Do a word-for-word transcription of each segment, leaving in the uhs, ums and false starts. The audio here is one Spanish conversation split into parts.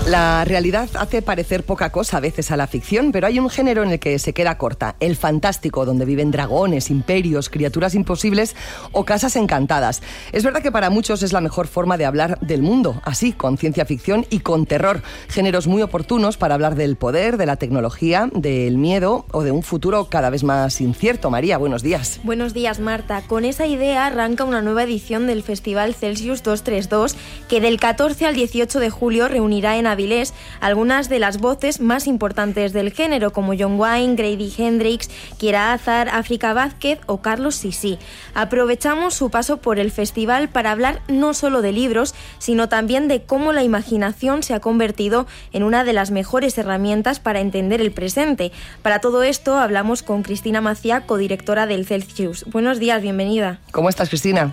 La realidad hace parecer poca cosa a veces a la ficción, pero hay un género en el que se queda corta, el fantástico, donde viven dragones, imperios, criaturas imposibles o casas encantadas. Es verdad que para muchos es la mejor forma de hablar del mundo, así, con ciencia ficción y con terror, géneros muy oportunos para hablar del poder, de la tecnología, del miedo o de un futuro cada vez más incierto. María, buenos días. Buenos días, Marta. Con esa idea arranca una nueva edición del Festival Celsius doscientos treinta y dos, que del catorce al dieciocho de julio reunirá en Avilés algunas de las voces más importantes del género, como John Wayne, Grady Hendrix, Kiera Azar, África Vázquez o Carlos Sisi. Aprovechamos su paso por el festival para hablar no solo de libros, sino también de cómo la imaginación se ha convertido en una de las mejores herramientas para entender el presente. Para todo esto hablamos con Cristina Macià, codirectora del Celsius. Buenos días, bienvenida. ¿Cómo estás, Cristina?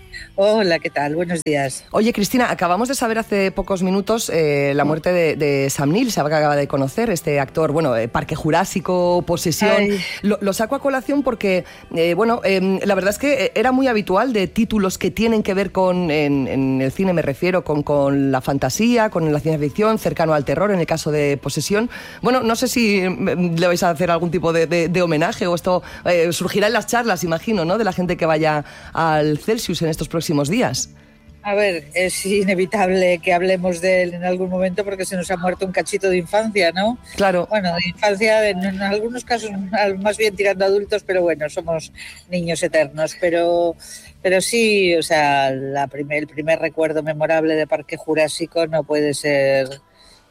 Hola, ¿qué tal? Buenos días. Oye, Cristina, acabamos de saber hace pocos minutos eh, la muerte de, de Sam Neill, se acaba de conocer, este actor, bueno, eh, Parque Jurásico, Posesión. Lo, lo saco a colación porque, eh, bueno, eh, la verdad es que era muy habitual de títulos que tienen que ver con, en, en el cine me refiero, con, con la fantasía, con la ciencia ficción, cercano al terror, en el caso de Posesión. Bueno, no sé si le vais a hacer algún tipo de, de, de homenaje o esto eh, surgirá en las charlas, imagino, ¿no?, de la gente que vaya al Celsius en estos próximos días. A ver, es inevitable que hablemos de él en algún momento porque se nos ha muerto un cachito de infancia, ¿no? Claro. Bueno, de infancia, en, en algunos casos más bien tirando a adultos, pero bueno, somos niños eternos. Pero, pero sí, o sea, la primer, el primer recuerdo memorable de Parque Jurásico no puede ser...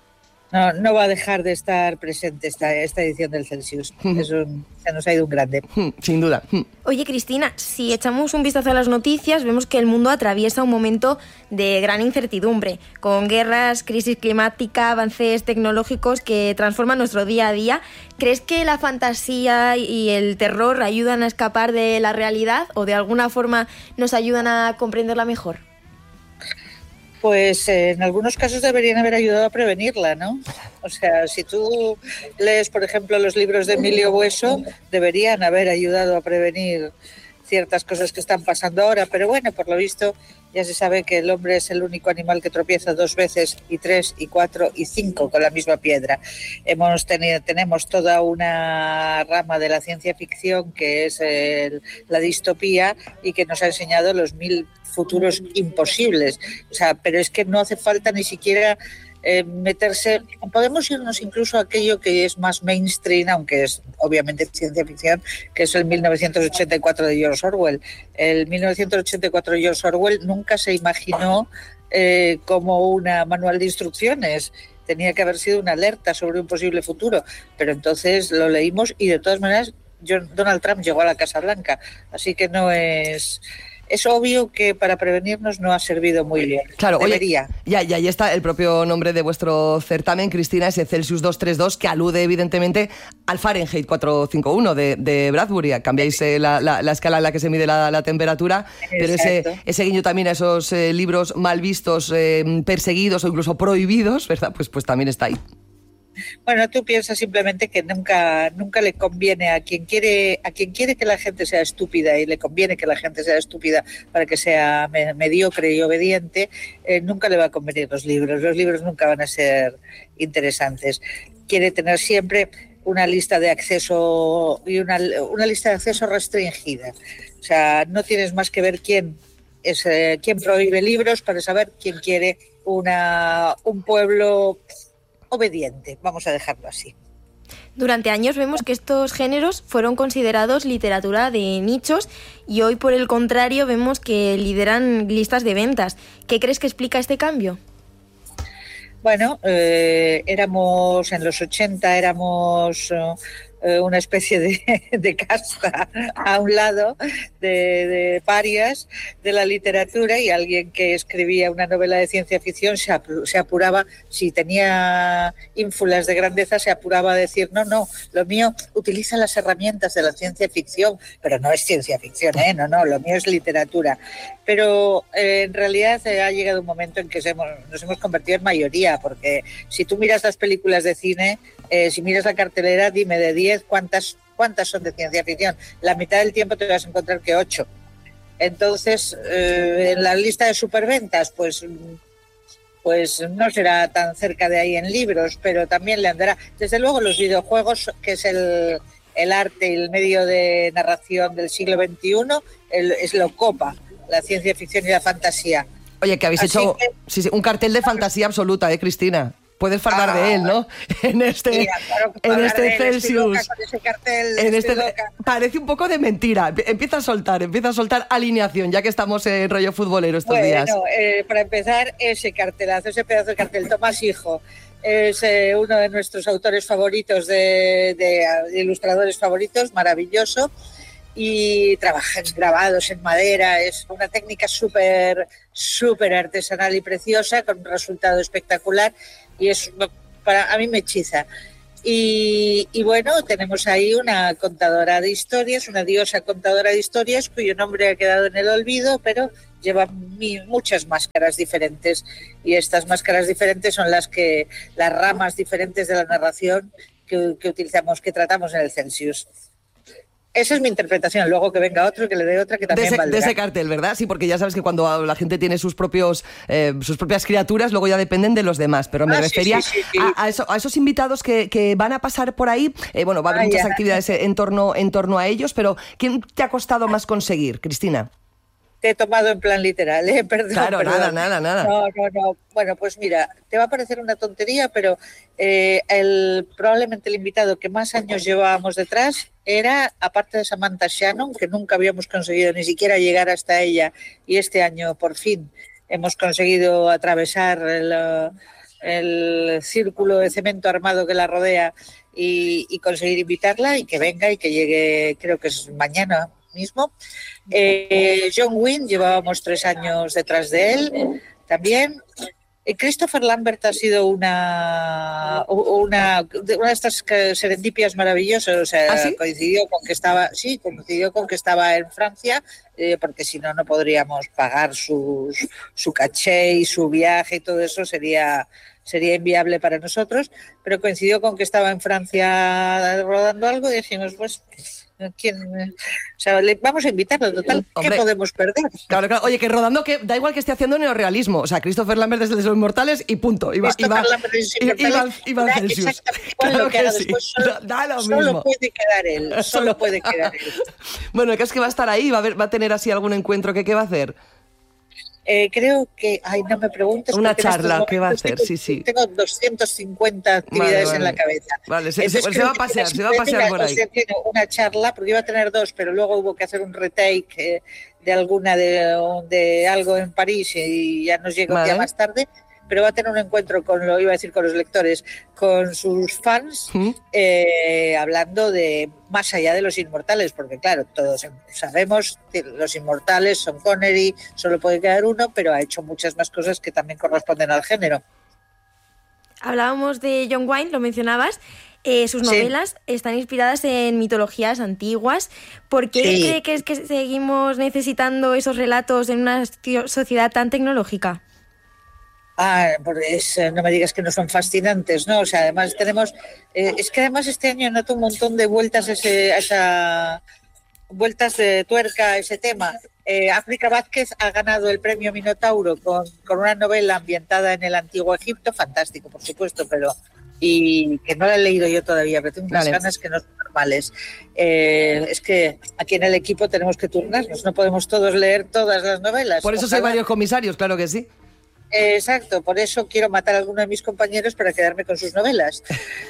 No, no va a dejar de estar presente esta, esta edición del Celsius. Es un, se nos ha ido un grande. Sin duda. Oye, Cristina, si echamos un vistazo a las noticias, vemos que el mundo atraviesa un momento de gran incertidumbre, con guerras, crisis climática, avances tecnológicos que transforman nuestro día a día. ¿Crees que la fantasía y el terror ayudan a escapar de la realidad o de alguna forma nos ayudan a comprenderla mejor? Pues eh, en algunos casos deberían haber ayudado a prevenirla, ¿no? O sea, si tú lees, por ejemplo, los libros de Emilio Bueso, deberían haber ayudado a prevenir ciertas cosas que están pasando ahora. Pero bueno, por lo visto, ya se sabe que el hombre es el único animal que tropieza dos veces, y tres, y cuatro, y cinco con la misma piedra. Hemos tenido, tenemos toda una rama de la ciencia ficción que es el, la distopía y que nos ha enseñado los mil futuros imposibles. O sea, pero es que no hace falta ni siquiera eh, meterse... Podemos irnos incluso a aquello que es más mainstream, aunque es obviamente ciencia ficción, que es el mil novecientos ochenta y cuatro de George Orwell. El mil novecientos ochenta y cuatro de George Orwell nunca se imaginó eh, como una manual de instrucciones. Tenía que haber sido una alerta sobre un posible futuro, pero entonces lo leímos y de todas maneras John, Donald Trump llegó a la Casa Blanca, así que no es... Es obvio que para prevenirnos no ha servido muy bien. Claro, debería. Oye, ya, y ahí está el propio nombre de vuestro certamen, Cristina, ese Celsius doscientos treinta y dos, que alude evidentemente al Fahrenheit cuatrocientos cincuenta y uno de, de Bradbury. Cambiáis eh, la, la, la escala en la que se mide la, la temperatura, exacto, pero ese, ese guiño también a esos eh, libros mal vistos, eh, perseguidos o incluso prohibidos, ¿verdad? Pues, pues también está ahí. Bueno, tú piensas simplemente que nunca nunca le conviene a quien quiere a quien quiere que la gente sea estúpida, y le conviene que la gente sea estúpida para que sea me, mediocre y obediente, eh, nunca le va a convenir los libros. Los libros nunca van a ser interesantes. Quiere tener siempre una lista de acceso y una, una lista de acceso restringida. O sea, no tienes más que ver quién es eh, quién prohíbe libros para saber quién quiere una un pueblo obediente, vamos a dejarlo así. Durante años vemos que estos géneros fueron considerados literatura de nichos y hoy, por el contrario, vemos que lideran listas de ventas. ¿Qué crees que explica este cambio? Bueno, eh, éramos en los ochenta, éramos... Uh, una especie de, de casta a un lado, de, de parias de la literatura, y alguien que escribía una novela de ciencia ficción se, ap- se apuraba, si tenía ínfulas de grandeza, se apuraba a decir no, no, lo mío utiliza las herramientas de la ciencia ficción, pero no es ciencia ficción, ¿eh? no, no, lo mío es literatura. Pero eh, en realidad eh, ha llegado un momento en que se hemos, nos hemos convertido en mayoría, porque si tú miras las películas de cine, eh, si miras la cartelera, dime de diez, ¿cuántas, cuántas son de ciencia ficción? La mitad del tiempo te vas a encontrar que ocho. Entonces, eh, en la lista de superventas, pues pues no será tan cerca de ahí en libros, pero también le andará. Desde luego los videojuegos, que es el, el arte y el medio de narración del siglo veintiuno, el, es lo copa, la ciencia ficción y la fantasía. Oye, que habéis Así hecho que, sí, sí, un cartel de fantasía absoluta, ¿eh, Cristina? Puedes hablar ah, de él, ¿no? En este, mira, claro en este Celsius. Ese cartel, en este, parece un poco de mentira. Empieza a soltar, empieza a soltar alineación, ya que estamos en rollo futbolero estos bueno, días. Bueno, eh, para empezar, ese cartelazo, ese pedazo de cartel, Tomás Hijo, es eh, uno de nuestros autores favoritos, de, de, de ilustradores favoritos, maravilloso. Y trabajan grabados en madera, es una técnica súper súper artesanal y preciosa, con un resultado espectacular, y es para a mí me hechiza. Y, y bueno, tenemos ahí una contadora de historias, una diosa contadora de historias, cuyo nombre ha quedado en el olvido, pero lleva mi, muchas máscaras diferentes, y estas máscaras diferentes son las que las ramas diferentes de la narración que, que utilizamos, que tratamos en el Celsius. Esa es mi interpretación, luego que venga otro y que le dé otra que también de ese, valdrá. De ese cartel, ¿verdad? Sí, porque ya sabes que cuando la gente tiene sus propios eh, sus propias criaturas, luego ya dependen de los demás, pero me ah, refería sí, sí, sí, sí. A, a, eso, a esos invitados que, que van a pasar por ahí, eh, bueno, va a haber ah, muchas ya. actividades en torno, en torno a ellos, pero ¿quién te ha costado más conseguir, Cristina? Te he tomado en plan literal, ¿eh? Perdón, claro, perdón. nada, nada, nada. No, no, no. Bueno, pues mira, te va a parecer una tontería, pero eh, el, probablemente el invitado que más años llevábamos detrás era, aparte de Samantha Shannon, que nunca habíamos conseguido ni siquiera llegar hasta ella, y este año por fin hemos conseguido atravesar el, el círculo de cemento armado que la rodea y, y conseguir invitarla y que venga y que llegue, creo que es mañana mismo. Eh, John Wynne, llevábamos tres años detrás de él también. Eh, Christopher Lambert ha sido una, una, una de estas serendipias maravillosas, o sea, ¿Ah, sí? coincidió con que estaba, sí, coincidió con que estaba en Francia, eh, porque si no, no podríamos pagar sus, su caché y su viaje y todo eso sería, sería inviable para nosotros, pero coincidió con que estaba en Francia rodando algo y dijimos, pues... ¿Quién? O sea, le vamos a invitarlo, total, ¿qué Hombre, podemos perder? Claro, claro. Oye, que rodando, que da igual que esté haciendo neorrealismo. O sea, Christopher Lambert desde Los Inmortales y punto. Y va, y va, y va, y va Celsius. Claro lo que haga sí. después solo, da, da lo solo mismo. puede quedar él. Solo puede quedar él. Bueno, ¿qué es que va a estar ahí? ¿Va a, ver, va a tener así algún encuentro? ¿Qué, qué va a hacer? Eh, creo que, ay, no me preguntes. Una charla, ¿qué va a hacer? Tengo, sí, sí. Tengo doscientas cincuenta actividades vale, vale. en la cabeza. Vale, se, se, se va a pasear, se va a pasear por ahí. Tiene una charla, porque iba a tener dos, pero luego hubo que hacer un retake eh, de alguna de, de algo en París y ya nos llegó vale. un día más tarde. Pero va a tener un encuentro con, lo iba a decir, con los lectores, con sus fans, ¿Mm? eh, hablando de más allá de los inmortales, porque claro, todos sabemos que los inmortales son Connery, solo puede quedar uno, pero ha hecho muchas más cosas que también corresponden al género. Hablábamos de John Wynne, lo mencionabas. Eh, sus novelas sí. están inspiradas en mitologías antiguas. ¿Por qué sí. cree que es que seguimos necesitando esos relatos en una sociedad tan tecnológica? Ah, pues no me digas que no son fascinantes, ¿no? O sea, además tenemos... Eh, es que además este año noto un montón de vueltas a, ese, a esa... vueltas de tuerca a ese tema. Eh, África Vázquez ha ganado el premio Minotauro con, con una novela ambientada en el Antiguo Egipto, fantástico, por supuesto, pero... y que no la he leído yo todavía, pero tengo unas vale. ganas que no son normales. Eh, es que aquí en el equipo tenemos que turnarnos, no podemos todos leer todas las novelas. Por eso Ojalá. Hay varios comisarios, claro que sí. Exacto, por eso quiero matar a alguno de mis compañeros para quedarme con sus novelas.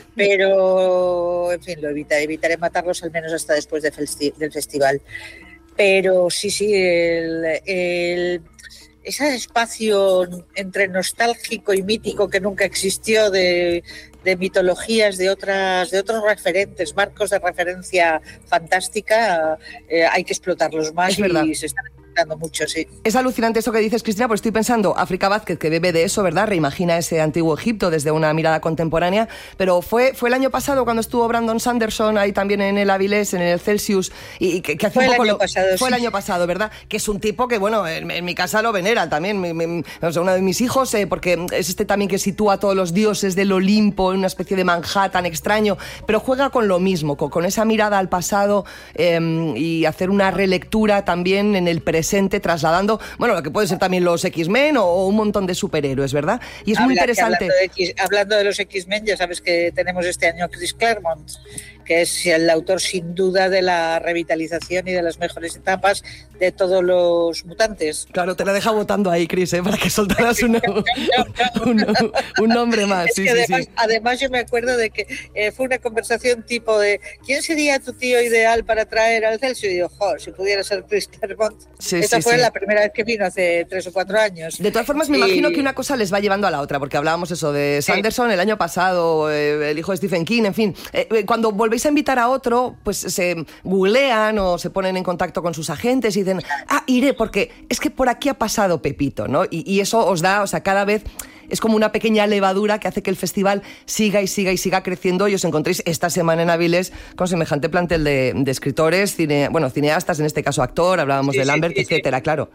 Pero, en fin, lo evitaré, evitaré matarlos al menos hasta después de festi- del festival. Pero sí, sí, el, el, ese espacio entre nostálgico y mítico que nunca existió de, de mitologías, de otras, de otros referentes, marcos de referencia fantástica, eh, hay que explotarlos más. Es y verdad. Se están mucho, sí. Es alucinante eso que dices, Cristina, porque estoy pensando, África Vázquez, que bebe de eso, ¿verdad? Reimagina ese antiguo Egipto desde una mirada contemporánea, pero fue, fue el año pasado cuando estuvo Brandon Sanderson ahí también en el Avilés, en el Celsius, y que, que hace fue un poco el año lo, pasado, fue sí. el año pasado, ¿verdad? Que es un tipo que, bueno, en, en mi casa lo veneran también, mi, mi, o sea, uno de mis hijos, eh, porque es este también que sitúa a todos los dioses del Olimpo en una especie de Manhattan extraño, pero juega con lo mismo, con, con esa mirada al pasado eh, y hacer una relectura también en el presente presente, trasladando, bueno, lo que puede ser también los X-Men o, o un montón de superhéroes, ¿verdad? Y es Habla, muy interesante. Hablando de, X, hablando de los X-Men, ya sabes que tenemos este año a Chris Claremont, que es el autor sin duda de la revitalización y de las mejores etapas de todos los mutantes. Claro, te la he dejado votando ahí, Chris, ¿eh? Para que soltaras un, un, un nombre más. Es sí, que sí, además, sí. además yo me acuerdo de que eh, fue una conversación tipo de ¿quién sería tu tío ideal para traer al Celsius? Y digo, jo, si pudiera ser Chris Claremont. Sí, Esa sí, fue sí. la primera vez que vino hace tres o cuatro años. De todas formas, me y... imagino que una cosa les va llevando a la otra, porque hablábamos eso de Sanderson sí. el año pasado, eh, el hijo de Stephen King, en fin. Eh, cuando volvéis a invitar a otro, pues se googlean o se ponen en contacto con sus agentes y dicen, ah, iré, porque es que por aquí ha pasado Pepito, ¿no? Y, y eso os da, o sea, cada vez es como una pequeña levadura que hace que el festival siga y siga y siga creciendo y os encontréis esta semana en Avilés con semejante plantel de, de escritores, cine, bueno, cineastas, en este caso actor, hablábamos sí, de Lambert, sí, sí, etcétera, sí. Claro.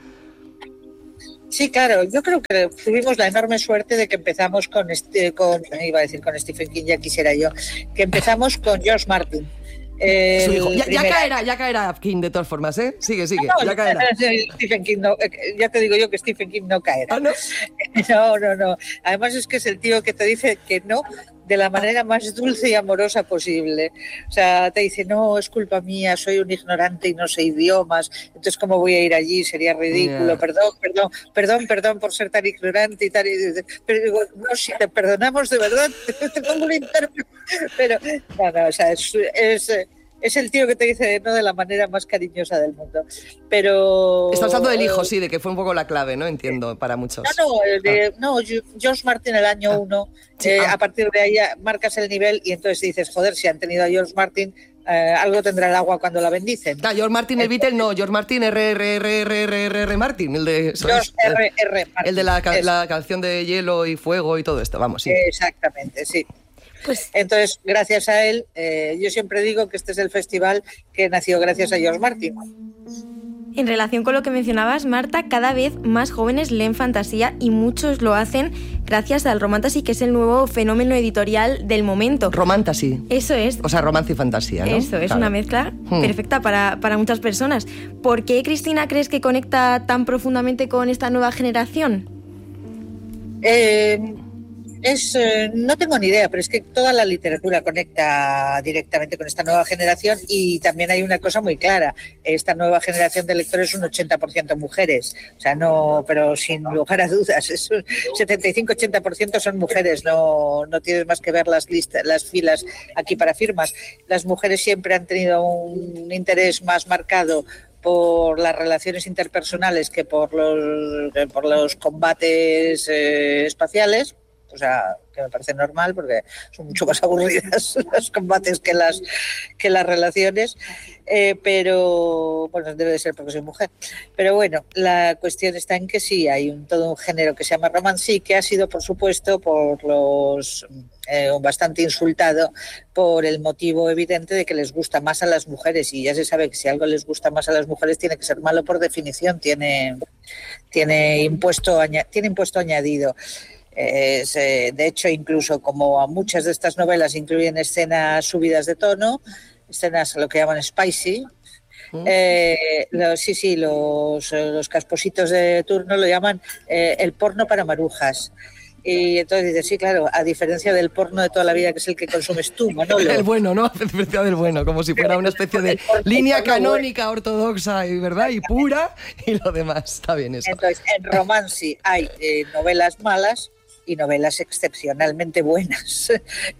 Sí, claro, yo creo que tuvimos la enorme suerte de que empezamos con, este, con iba a decir con Stephen King, ya quisiera yo, que empezamos con George Martin. Su hijo. Ya, ya caerá, ya caerá King de todas formas, ¿eh? Sigue, sigue, no, ya caerá. Stephen King no, ya te digo yo que Stephen King no caerá. ¿Ah, no? no, no, no. Además es que es el tío que te dice que no de la manera más dulce y amorosa posible. O sea, te dice, no, es culpa mía, soy un ignorante y no sé idiomas, entonces ¿cómo voy a ir allí? Sería ridículo, yeah. perdón, perdón, perdón, perdón por ser tan ignorante y tan... Pero digo, no, si te perdonamos de verdad, te pongo un intérprete. Pero, no, no, o sea, es... es Es el tío que te dice no de la manera más cariñosa del mundo. Pero... Estás hablando del hijo, sí, de que fue un poco la clave, ¿no? Entiendo, para muchos. No, no, de, ah. no George Martin el año uno, ah. sí, eh, ah. a partir de ahí marcas el nivel y entonces dices, joder, si han tenido a George Martin, eh, algo tendrá el agua cuando la bendicen. Ah, George Martin el Beatle, no, George Martin R R R R R R Martin, el de... George R R Martin. El de la, la canción de Hielo y Fuego y todo esto, vamos, sí. Exactamente, sí. Pues, entonces, gracias a él, eh, yo siempre digo que este es el festival que nació gracias a George Martin. En relación con lo que mencionabas, Marta, cada vez más jóvenes leen fantasía y muchos lo hacen gracias al Romantasy, que es el nuevo fenómeno editorial del momento. Romantasy. Eso es. O sea, romance y fantasía, ¿no? Eso, es claro. Una mezcla hmm. perfecta para, para muchas personas. ¿Por qué, Cristina, crees que conecta tan profundamente con esta nueva generación? Eh... Es, eh, no tengo ni idea, pero es que toda la literatura conecta directamente con esta nueva generación y también hay una cosa muy clara, esta nueva generación de lectores es un ochenta por ciento mujeres, o sea, no, pero sin lugar a dudas, es un setenta y cinco a ochenta por ciento son mujeres, no, no tienes más que ver las listas, las filas aquí para firmas. Las mujeres siempre han tenido un interés más marcado por las relaciones interpersonales que por los, que por los combates eh, espaciales. O sea, que me parece normal porque son mucho más aburridas los combates que las que las relaciones, eh, pero bueno, debe de ser porque soy mujer. Pero bueno, la cuestión está en que sí, hay un, todo un género que se llama romancy, que ha sido, por supuesto, por los eh, bastante insultado por el motivo evidente de que les gusta más a las mujeres, y ya se sabe que si algo les gusta más a las mujeres tiene que ser malo por definición, tiene, tiene, impuesto, tiene impuesto añadido. Es, eh, de hecho, incluso como a muchas de estas novelas incluyen escenas subidas de tono, escenas lo que llaman spicy, mm. eh, los, sí, sí, los, los caspositos de turno lo llaman eh, el porno para marujas. Y entonces dices, sí, claro, a diferencia del porno de toda la vida, que es el que consumes tú, Manolo. El bueno, ¿no? A diferencia del bueno, como si fuera una especie de línea canónica ortodoxa y verdad y pura, y lo demás, está bien eso. Entonces, en Romancy hay eh, novelas malas y novelas excepcionalmente buenas,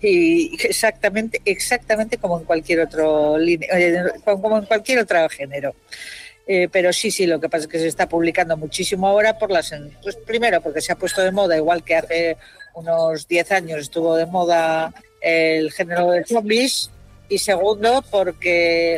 y exactamente exactamente como en cualquier otro como en cualquier otro género. Eh, pero sí, sí, lo que pasa es que se está publicando muchísimo ahora por las, pues primero porque se ha puesto de moda, igual que hace unos diez años estuvo de moda el género de zombies, y segundo porque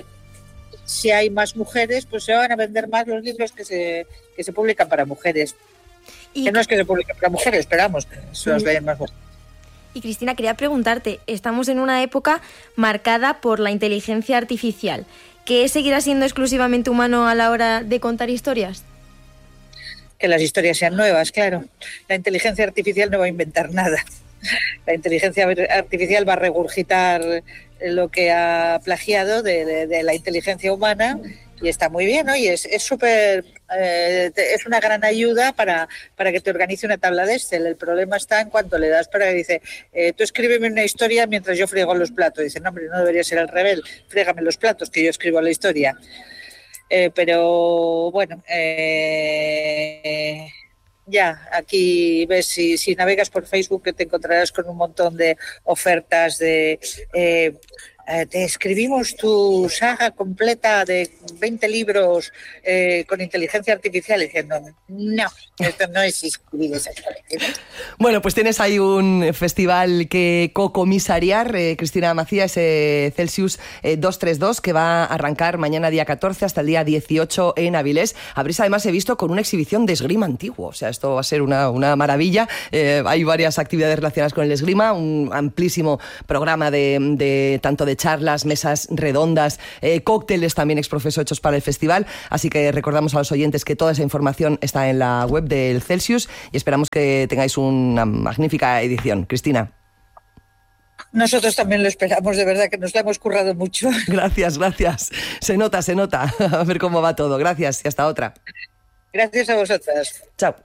si hay más mujeres, pues se van a vender más los libros que se, que se publican para mujeres. Y que no es que se publiquen para mujeres, esperamos que se los leen más mujeres. Y Cristina, quería preguntarte, estamos en una época marcada por la inteligencia artificial. ¿Qué seguirá siendo exclusivamente humano a la hora de contar historias? Que las historias sean nuevas, claro. La inteligencia artificial no va a inventar nada. La inteligencia artificial va a regurgitar lo que ha plagiado de, de, de la inteligencia humana, y está muy bien, ¿no? Y es súper, eh, es una gran ayuda para, para que te organice una tabla de Excel. El problema está en cuanto le das para que dice, eh, tú escríbeme una historia mientras yo friego los platos. Dice, no, hombre, no debería ser al revés, frégame los platos que yo escribo la historia. Eh, pero bueno, eh, ya, aquí ves, si, si navegas por Facebook, que te encontrarás con un montón de ofertas de... Eh, eh, te escribimos tu saga completa de veinte libros eh, con inteligencia artificial, diciendo, no, esto no es escribir esa historia. Bueno, pues tienes ahí un festival que co-comisariar, eh, Cristina Macías, ese Celsius eh, doscientos treinta y dos, que va a arrancar mañana día catorce hasta el día dieciocho en Avilés. Abrís, además, he visto, con una exhibición de esgrima antiguo, o sea, esto va a ser una, una maravilla. Eh, hay varias actividades relacionadas con el esgrima, un amplísimo programa de, de tanto de charlas, mesas redondas, eh, cócteles también exprofeso hechos para el festival, así que recordamos a los oyentes que toda esa información está en la web del Celsius y esperamos que tengáis una magnífica edición. Cristina. Nosotros también lo esperamos, de verdad que nos lo hemos currado mucho. Gracias, gracias. Se nota, se nota. A ver cómo va todo. Gracias y hasta otra. Gracias a vosotras. Chao.